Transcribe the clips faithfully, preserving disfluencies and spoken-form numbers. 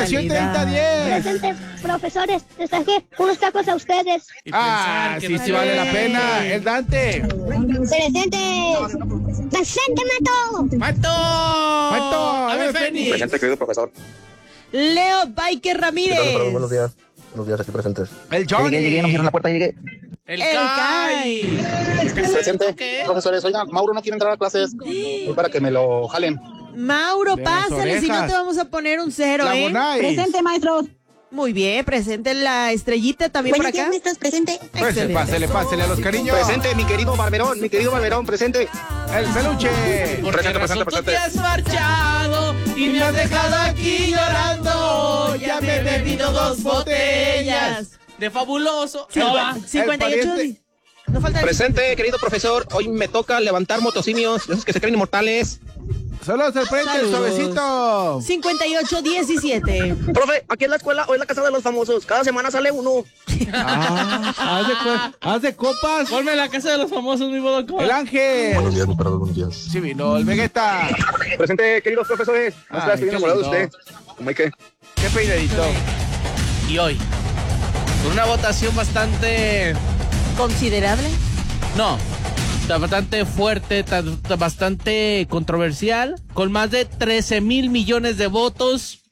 Presión treinta diez. Presente, profesores, les traje unos tacos a ustedes. Ah, sí, sí vale la pena. El Dante. Presente. Presente, Mato. ¡Mato! ¡Mato! ¡A ver, Fénix! Presente, querido profesor. Leo Biker Ramírez. Buenos días. Buenos días aquí presentes. El Johnny. Llegué, llegué, no me cierran la puerta, llegué. ¡El, El Kai! Presente, ¿Qué? profesores. Oigan, Mauro no quiere entrar a clases. Voy para que me lo jalen. Mauro, De las pásale, si no orejas. te vamos a poner un cero, La ¿eh? Bonais. Presente, maestro. Muy bien, presente la estrellita también por acá. maestros, presente. Pues, Excelente. pásele, pásele a los cariños. Presente, mi querido Barberón, mi querido Barberón, presente. El peluche. Porque Presente, razón presente, tú te presente. has marchado y me has dejado aquí llorando. Ya me he bebido dos botellas de fabuloso. No va. cincuenta y ocho. pariente. No falta. Presente, querido profesor. Hoy me toca levantar motosimios, esos que se creen inmortales. Saludos al frente, el Saludos. suavecito. cincuenta y ocho diecisiete. Profe, aquí en la escuela, hoy es la casa de los famosos. Cada semana sale uno. Ah, haz de, co- haz de copas. Ponme la casa de los famosos, mi bodocón. El Ángel. Buenos días, mi perro, buenos días. Sí vino el Vegeta. Presente, queridos profesores. No Ay, estoy qué enamorado de lindo. usted. ¿Cómo hay que? Qué peinadito. Y hoy, con una votación bastante... ¿Considerable? No, bastante fuerte, tan- tan- bastante controversial, con más de trece mil millones de votos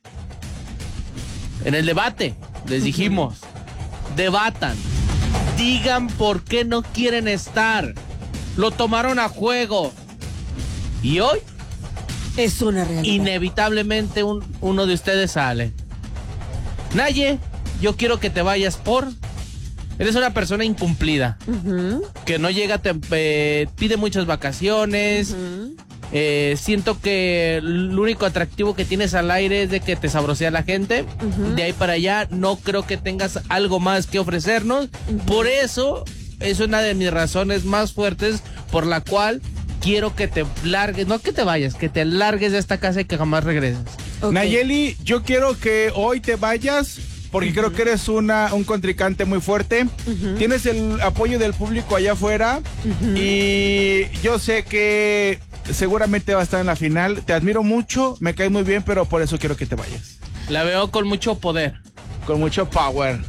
en el debate. Les dijimos, debatan, digan por qué no quieren estar. Lo tomaron a juego. Y hoy, Es una realidad. inevitablemente, un- uno de ustedes sale. Naye, yo quiero que te vayas por... Eres una persona incumplida. Ujú, Que no llega, te, eh, pide muchas vacaciones. ujú. Eh, siento que el único atractivo que tienes al aire es de que te sabrosea la gente. Ujú. De ahí para allá no creo que tengas algo más que ofrecernos. Por eso es una de mis razones más fuertes por la cual quiero que te largues, no que te vayas, que te largues de esta casa y que jamás regreses. Ok. Nayeli, yo quiero que hoy te vayas porque creo que eres una, un contrincante muy fuerte. Tienes el apoyo del público allá afuera y yo sé que seguramente va a estar en la final. Te admiro mucho, me caes muy bien, pero por eso quiero que te vayas. La veo con mucho poder. Con mucho power.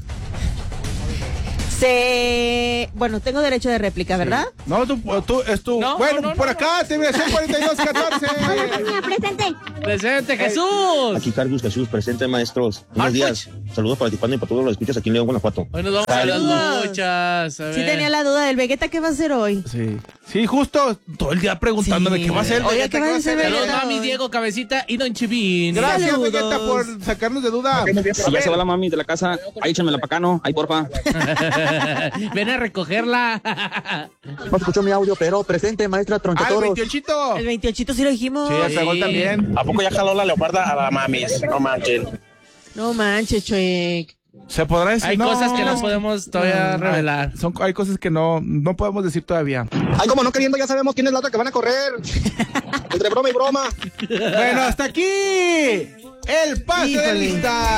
Se... Bueno, tengo derecho de réplica, ¿verdad? No, tú, tú es tu... No, bueno, no, no, por no, acá, terminación cuarenta y dos catorce. Niña, presente. ¡Presente, Jesús! Aquí Carlos Jesús, presente maestros. Buenos días. Saludos para Tijuana y para todos los escuchas aquí en León, Guanajuato. Hoy nos vamos a las Saludos. luchas. A Sí ver. tenía la duda del Vegeta, ¿qué va a hacer hoy? Sí. Sí, justo todo el día preguntándome Sí. qué va a hacer. Oiga, Vegeta, ¿qué va a hacer Saludos, Vegeta? mami, Diego, Cabecita y Don Chivín. Gracias, Saludos. Vegeta, por sacarnos de duda. Si ya se va la mami de la casa, ahí échamela para acá, ¿no? Ahí, porfa. Ven a recogerla. No escuchó mi audio, pero presente, maestra Ah, el Tronchatoros. veintiocho. El veintiocho sí lo dijimos. Sí, el pegó Sí. también. ¿A poco ya jaló la leoparda a la mamis? No manchen. No manches, Chuec. Se podrá decir. Hay no, cosas que no podemos todavía no, revelar. Son, hay cosas que no, no podemos decir todavía. Ay, como no queriendo, ya sabemos quién es la otra que van a correr. Entre broma y broma. Bueno, hasta aquí el pase de Híjole. lista.